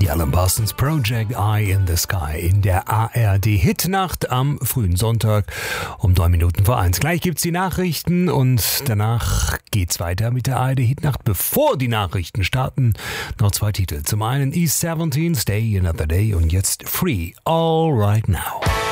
Die Alan Parsons Project, Eye in the Sky in der ARD Hitnacht am frühen Sonntag um 1:09. Gleich gibt's die Nachrichten und danach geht's weiter mit der ARD Hitnacht. Bevor die Nachrichten starten, noch zwei Titel. Zum einen East 17, Stay Another Day und jetzt Free All Right Now.